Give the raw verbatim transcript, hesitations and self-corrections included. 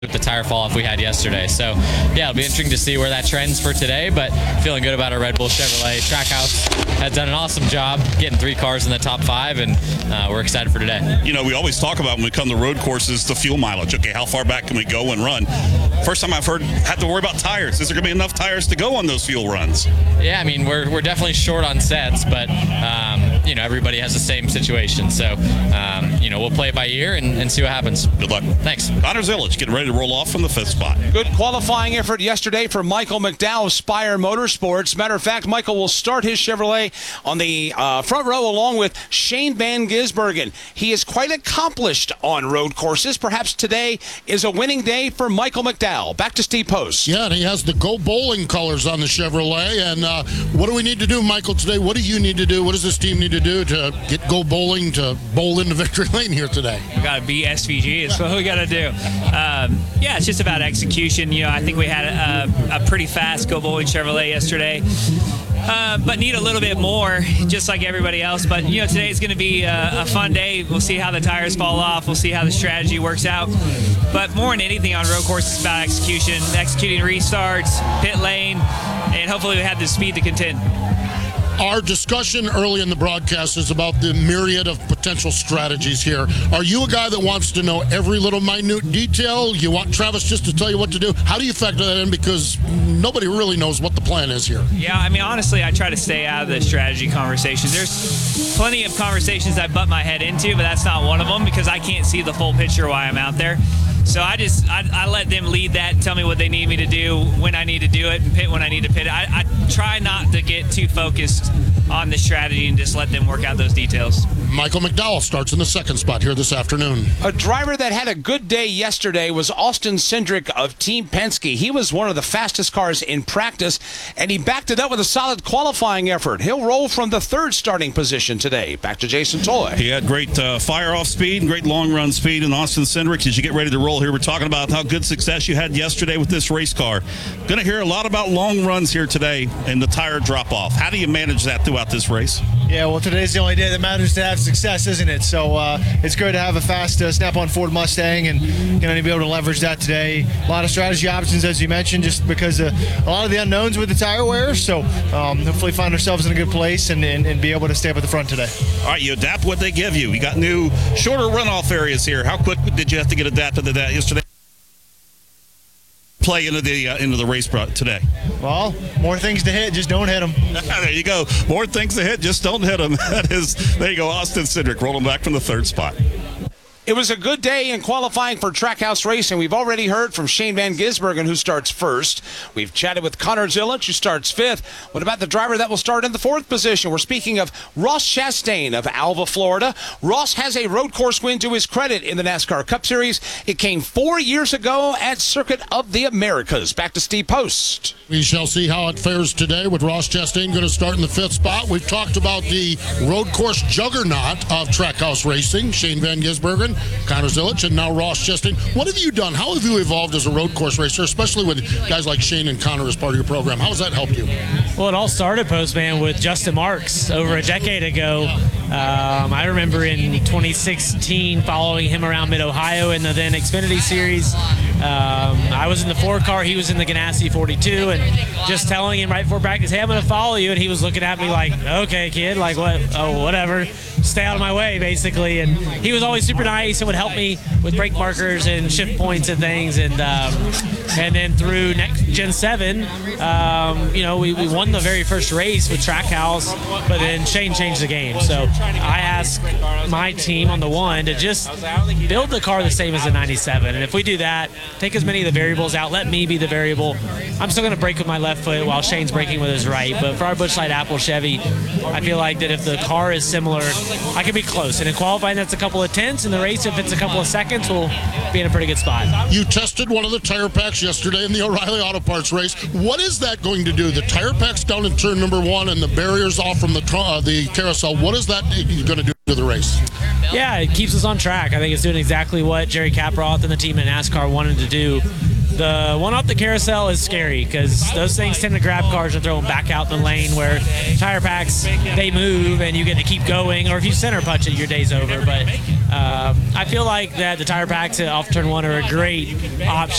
the tire fall off we had yesterday. So yeah, it'll be interesting to see where that trends for today, but feeling good about our Red Bull Chevrolet. Trackhouse has done an awesome job getting three cars in the top five, and uh, we're excited for today. You know, we always talk about when we come to road courses, the fuel mileage. Okay, how far back can we go and run? First time I've heard had to worry about tires. Is there going to be enough tires to go on those fuel runs? Yeah, I mean, we're, we're definitely short on sets, but um, you know, everybody has the same situation. So, um, you know, we'll play it by ear and, and see what happens. Good luck. Thanks. Connor Zilic getting ready to roll off from the fifth spot. Good qualifying effort yesterday for Michael McDowell of Spire Motorsports. Matter of fact, Michael will start his Chevrolet on the uh, front row along with Shane Van Gisbergen. He is quite accomplished on road courses. Perhaps today is a winning day for Michael McDowell. Back to Steve Post. Yeah, and he has the Go Bowling colors on the Chevrolet. And uh, what do we need to do, Michael, today? What do you need to do? What does this team need to do to get Go Bowling to bowl into victory lane here today? We got to beat S V G. That's what we got to do. Um, yeah, it's just about execution. You know, I think we had a, a pretty fast Go Bowling Chevrolet yesterday. Uh, but need a little bit more, just like everybody else. But, you know, today's going to be a, a fun day. We'll see how the tires fall off. We'll see how the strategy works out. But more than anything on road courses, it's about execution, executing restarts, pit lane, and hopefully we have the speed to contend. Our discussion early in the broadcast is about the myriad of potential strategies here. Are you a guy that wants to know every little minute detail? You want Travis just to tell you what to do? How do you factor that in? Because nobody really knows what the plan is here. Yeah, I mean, honestly, I try to stay out of the strategy conversations. There's plenty of conversations I butt my head into, but that's not one of them because I can't see the full picture while I'm out there. So I just I, I let them lead that and tell me what they need me to do, when I need to do it, and pit when I need to pit it. I, I try not to get too focused on the strategy and just let them work out those details. Michael McDowell starts in the second spot here this afternoon. A driver that had a good day yesterday was Austin Cindric of Team Penske. He was one of the fastest cars in practice, and he backed it up with a solid qualifying effort. He'll roll from the third starting position today. Back to Jason Toy. He had great uh, fire-off speed and great long-run speed. And Austin Cindric, as you get ready to roll here, we're talking about how good success you had yesterday with this race car. Going to hear a lot about long runs here today and the tire drop-off. How do you manage that throughout this race? Yeah, well, today's the only day that matters to have success, isn't it? So uh, it's good to have a fast uh, Snap-on Ford Mustang and going to be able to leverage that today. A lot of strategy options, as you mentioned, just because of a lot of the unknowns with the tire wear. So um, hopefully find ourselves in a good place and, and, and be able to stay up at the front today. All right, you adapt what they give you. You got new, shorter runoff areas here. How quick did you have to get adapted to that yesterday? Play into the uh, into the race today? Well, more things to hit, just don't hit them. There you go. More things to hit, just don't hit them. That is, there you go, Austin Cindric rolling back from the third spot. It was a good day in qualifying for Trackhouse Racing. We've already heard from Shane Van Gisbergen, who starts first. We've chatted with Connor Zilic, who starts fifth. What about the driver that will start in the fourth position? We're speaking of Ross Chastain of Alva, Florida. Ross has a road course win to his credit in the NASCAR Cup Series. It came four years ago at Circuit of the Americas. Back to Steve Post. We shall see how it fares today with Ross Chastain going to start in the fifth spot. We've talked about the road course juggernaut of Trackhouse Racing, Shane Van Gisbergen, Connor Zilic, and now Ross Chastain. What have you done? How have you evolved as a road course racer, especially with guys like Shane and Connor as part of your program? How has that helped you? Well, it all started, Postman, with Justin Marks over a decade ago. Um, I remember in twenty sixteen following him around Mid-Ohio in the then Xfinity Series. Um, I was in the four car, he was in the Ganassi forty-two, and just telling him right before practice, hey, I'm going to follow you, and he was looking at me like, okay, kid, like, what? Oh, whatever. Stay out of my way, basically. And he was always super nice and would help me with brake markers and shift points and things. And um, and then through next Gen seven, um, you know, we, we won the very first race with Trackhouse, but then Shane changed the game. So I asked my team on the one to just build the car the same as the ninety-seven. And if we do that, take as many of the variables out, let me be the variable. I'm still going to brake with my left foot while Shane's braking with his right. But for our Busch Light Apple Chevy, I feel like that if the car is similar, I can be close. And in qualifying, that's a couple of tenths. In the race, if it's a couple of seconds, we'll be in a pretty good spot. You tested one of the tire packs yesterday in the O'Reilly Auto Parts race. What is that going to do? The tire pack's down in turn number one and the barrier's off from the, uh, the carousel. What is that going to do to the race? Yeah, it keeps us on track. I think it's doing exactly what Jerry Caproth and the team at NASCAR wanted to do. The one off the carousel is scary because those things tend to grab cars and throw them back out the lane, where tire packs, they move and you get to keep going, or if you center punch it, your day's over. But uh, I feel like that the tire packs off turn one are a great option.